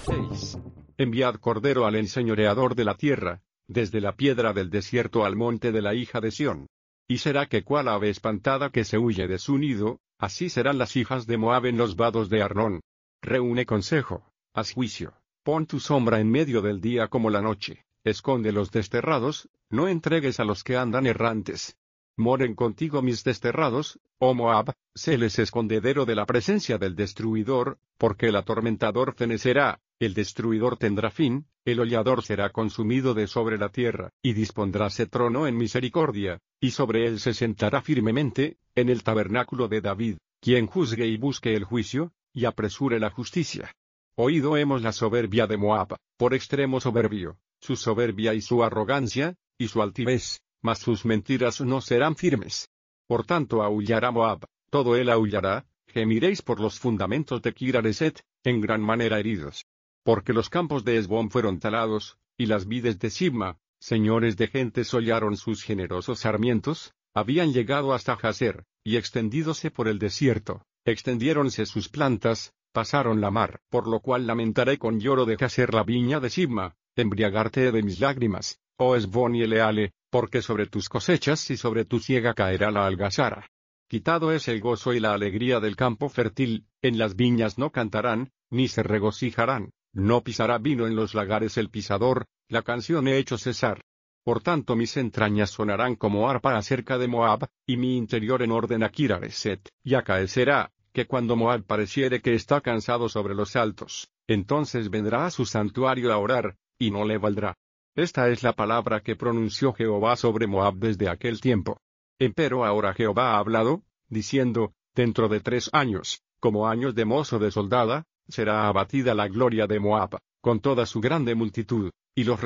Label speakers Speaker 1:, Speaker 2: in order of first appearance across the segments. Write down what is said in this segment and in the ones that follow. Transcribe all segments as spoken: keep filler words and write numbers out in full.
Speaker 1: seis. Enviad cordero al enseñoreador de la tierra, desde la piedra del desierto al monte de la hija de Sión. Y será que cual ave espantada que se huye de su nido, así serán las hijas de Moab en los vados de Arnón. Reúne consejo, haz juicio, pon tu sombra en medio del día como la noche, esconde los desterrados, no entregues a los que andan errantes. Moren contigo mis desterrados, oh Moab, séles escondedero de la presencia del destruidor, porque el atormentador fenecerá, el destruidor tendrá fin, el hollador será consumido de sobre la tierra, y dispondráse trono en misericordia, y sobre él se sentará firmemente, en el tabernáculo de David, quien juzgue y busque el juicio, y apresure la justicia. Oído hemos la soberbia de Moab, por extremo soberbio, su soberbia y su arrogancia, y su altivez, mas sus mentiras no serán firmes. Por tanto aullará Moab, todo él aullará, gemiréis por los fundamentos de Kirareset, en gran manera heridos. Porque los campos de Hesbón fueron talados, y las vides de Sibma, señores de gentes hollaron sus generosos sarmientos, habían llegado hasta Jazer, y extendídose por el desierto, extendiéronse sus plantas, pasaron la mar, por lo cual lamentaré con lloro de Jazer la viña de Sibma, embriagarte de mis lágrimas, oh Hesbón y Eleale, porque sobre tus cosechas y sobre tu siega caerá la algazara. Quitado es el gozo y la alegría del campo fértil, en las viñas no cantarán, ni se regocijarán, no pisará vino en los lagares el pisador, la canción he hecho cesar. Por tanto mis entrañas sonarán como arpa acerca de Moab, y mi interior en orden a Kirareset, y acaecerá, que cuando Moab pareciere que está cansado sobre los altos, entonces vendrá a su santuario a orar, y no le valdrá. Esta es la palabra que pronunció Jehová sobre Moab desde aquel tiempo. Empero ahora Jehová ha hablado, diciendo, dentro de tres años, como años de mozo de soldada, será abatida la gloria de Moab, con toda su grande multitud, y los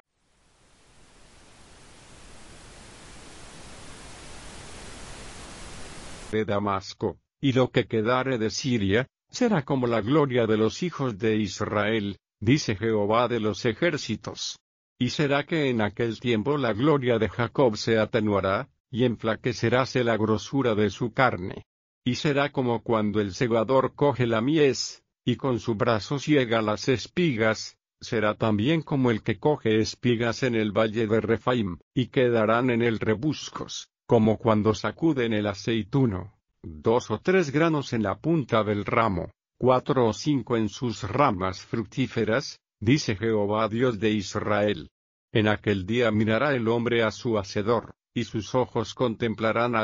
Speaker 1: de Damasco, y lo que quedare de Siria, será como la gloria de los hijos de Israel, dice Jehová de los ejércitos. Y será que en aquel tiempo la gloria de Jacob se atenuará, y enflaqueceráse la grosura de su carne. Y será como cuando el segador coge la mies, y con su brazo ciega las espigas, será también como el que coge espigas en el valle de Refaim, y quedarán en él rebuscos, como cuando sacuden el aceituno, dos o tres granos en la punta del ramo, cuatro o cinco en sus ramas fructíferas, dice Jehová Dios de Israel. En aquel día mirará el hombre a su hacedor, y sus ojos contemplarán al